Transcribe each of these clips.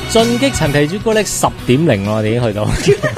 進擊陳皮朱古力10.0我哋已經去到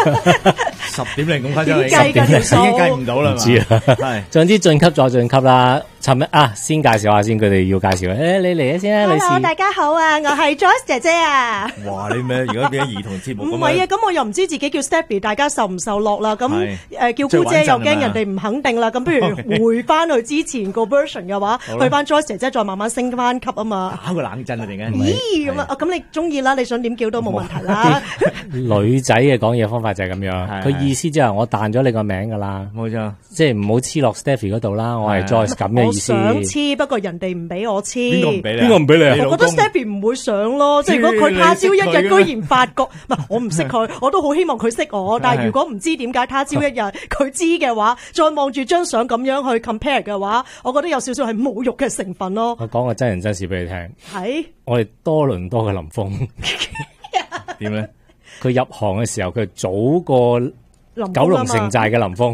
10.0咁誇張， 計㗎條數已經計唔到啦嘛。 唔知啊， 係總之晉級再晉級啦。尋日先介紹下先，佢哋要介紹。你嚟先啦，女士。 Hello， 大家好啊，我係 Joyce 姐姐啊。 哇！你咩？如果變咗兒童節目咁唔係啊，咁我又唔知自己叫 Stephy， 大家受唔受落啦？咁係叫姑姐又驚人哋唔肯定啦。咁不如回翻去之前個 version 嘅話，去翻 Joyce 姐姐再慢慢升翻級啊嘛。 打個冷震啊！突然間， 咦咁啊？咁你中意啦，你想點叫都冇問題啦。 女仔嘅講嘢方法就係咁樣， 係佢意思即係我彈咗你個名噶啦， 冇錯。 即係唔好黐落 Stephy 嗰度啦。我係 Joyce 咁嘅我意思。 想黐，不過人哋唔俾我黐。 邊個唔俾你？ 邊個唔俾你啊？ 我覺得 Stephy 唔會想咯，即係如果佢他朝一日居然發覺，唔係我唔識佢，我都好希望佢識我。但係如果唔知點解他朝一日佢知嘅話，再望住張相咁樣去 compare 嘅話，我覺得有少少係侮辱嘅成分咯。 我講個真人真事俾你聽， 係我哋多倫多嘅林峰點咧？ 佢入行嘅時候，佢早過九龍城寨嘅林峰。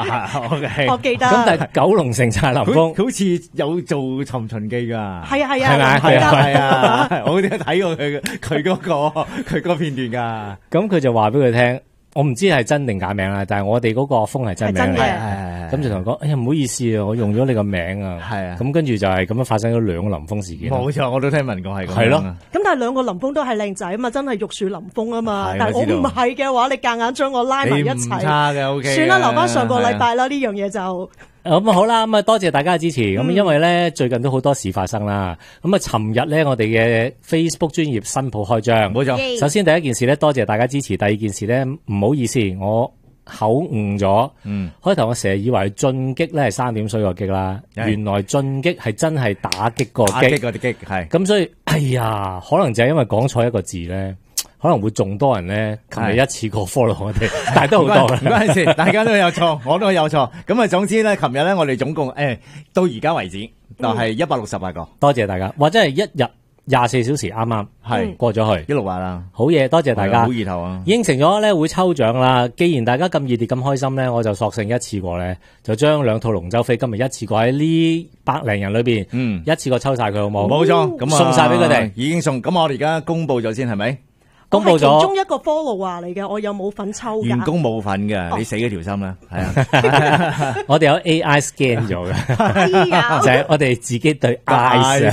OK， 我記得。 咁但係九龍城寨林峰好似有做《尋秦記》㗎。 係啊係啊， 係咪係啊，我睇過佢嗰個片段㗎。 咁佢就話俾佢聽，我唔知係真定假名啦，但係我哋嗰個峰係真名嚟係真嘅嘅。咁就同佢講，哎呀唔好意思啊，我用咗你個名啊。 係啊咁跟住就係咁樣發生咗兩個林峰事件。 冇錯，我都聽聞過係咁。 係咯。 咁但係兩個林峰都係靚仔啊嘛，真係玉樹臨風啊嘛係。 但係我我知道唔係嘅話，你夾硬將我拉埋一你唔齊， 差嘅 OK。 算啦，留翻上個禮拜啦。呢樣嘢就咁好啦，咁啊多謝大家嘅支持。咁因為咧最近都好多事發生啦。咁啊，尋日咧我哋嘅 Facebook 專頁新鋪開張。 冇錯。 首先第一件事咧，多謝大家支持。第二件事咧，唔好意思，我口誤咗。開頭我成日以為進擊咧係3點水個擊啦，原來進擊係真係打擊個擊。 打擊嗰啲擊係。 咁所以，哎呀，可能就係因為講錯一個字咧，可能會仲多人咧，琴日一次過 follow 我哋，但係都好多唔關事，大家都有錯，我都有錯。咁啊，總之咧，琴日咧，我哋總共到而家為止就係168個。 多謝大家，或者係一日24小時啱啱係過咗去 168啦， 好嘢，多謝大家。 好意頭啊！ 應承咗咧會抽獎啦，既然大家咁熱烈咁開心咧，我就索性一次過咧，就將2套龍舟飛今日一次過喺呢100零人裏邊，一次過抽晒佢好冇？ 冇錯，咁送晒俾佢哋， 已經送。咁我哋而家公佈咗先係咪？ 公佈咗， 其中一個 follower 嚟嘅，我有冇份抽㗎？ 員工冇份嘅，你死嗰條心啦，係啊！ 我哋有 AI scan 咗嘅，就係我哋自己對 eyes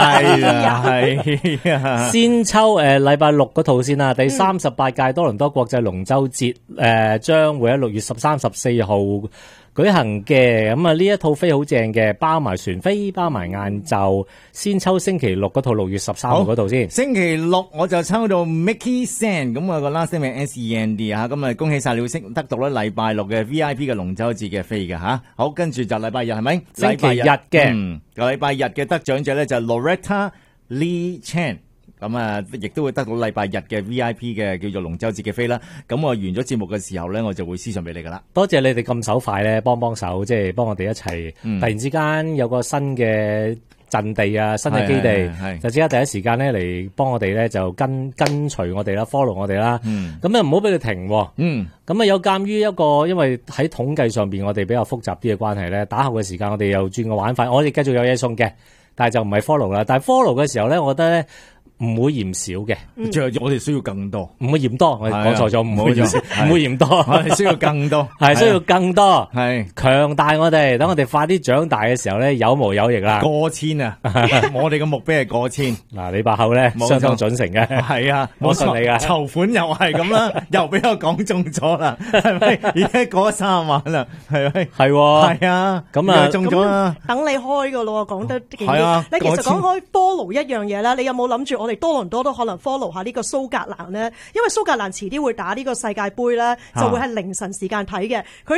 係啊！ 先抽禮拜6嗰套先啦，第38屆多倫多國際龍舟節將會喺6月13、14號舉行嘅。咁啊呢一套飛好正嘅，包埋船飛，包埋晏晝。先抽星期6嗰套6月13號嗰套先。 星期6我就抽到 Mickey Send， 咁啊個 last name 係 SEND 嚇，咁啊恭喜晒你得到咧禮拜6嘅 VIP 嘅龍舟節嘅飛嘅嚇。好，跟住就禮拜日係咪？ 星期日嘅， 個禮拜日嘅得獎者咧就係 Loretta Lee Chan。咁啊，亦都會得到禮拜日嘅 VIP 嘅叫做龍舟節嘅飛啦。咁我完咗節目嘅時候咧，我就會私信俾你噶啦。 多謝你哋咁手快咧，幫手，即係幫我哋一齊。突然之間有個新嘅陣地啊，新嘅基地，就即刻第一時間咧嚟幫我哋咧就跟隨我哋啦 ，follow 我哋啦。咁啊唔好俾佢停。咁啊有鑑於一個，因為喺統計上邊我哋比較複雜啲嘅關係咧，打後嘅時間我哋又轉個玩法，我哋繼續有嘢送嘅，但係就唔係 follow 啦。但係 follow 嘅時候咧，我覺得咧。唔會嫌少嘅， 我哋需要更多， 唔會嫌多，我講錯咗，唔會嫌多， 我哋需要更多， 係需要更多， 係強大我哋，等我哋快啲長大嘅時候咧，有毛有翼啦， 過千啊！我哋嘅目標係過千。 嗱，你把口咧相當準成嘅， 係啊， 我信你噶， 籌款又係咁啦，又俾我講中咗啦，係咪？而家過咗3萬啦，係咪？係啊， 咁啊中咗啦， 等你開噶咯，講得勁係啊！ 你其實講開 follow 一樣嘢咧，你有冇諗住我哋多倫多都可能 follow 下呢個蘇格蘭咧？因為蘇格蘭遲啲會打呢個世界盃咧，就會係凌晨時間睇嘅。佢